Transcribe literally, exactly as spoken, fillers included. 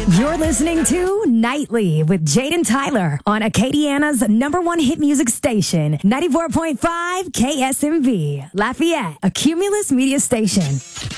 You're listening to Nightly with Jaden Tyler on Acadiana's number one hit music station, ninety-four point five K S M V, Lafayette, a Cumulus media station.